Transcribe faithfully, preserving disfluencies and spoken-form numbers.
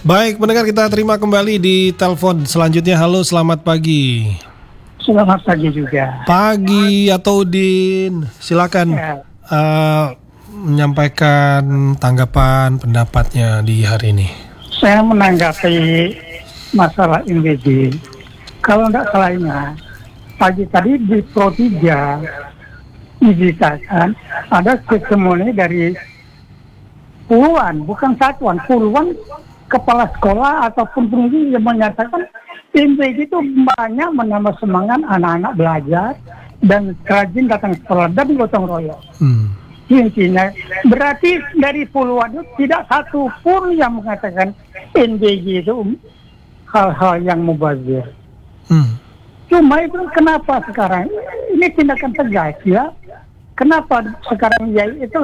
Baik, pendengar, kita terima kembali di telepon selanjutnya. Halo, selamat pagi. Selamat pagi juga. Pagi atau Udin, silakan Ya, uh, menyampaikan tanggapan pendapatnya di hari ini. saya menanggapi masalah N B J. Kalau tidak salahnya, pagi tadi di Pro tiga diberitakan ada testimoni dari puluhan, bukan satuan, puluhan kepala sekolah ataupun pendidik yang menyatakan N B J itu banyak menambah semangat anak-anak belajar dan rajin datang sekolah dan gotong royong. Hmm. Intinya berarti dari puluhan itu tidak satu pun yang mengatakan N B J itu hal-hal yang mubazir. Hmm. Cuma itu kenapa sekarang ini tindakan tegas ya? Kenapa sekarang ya itu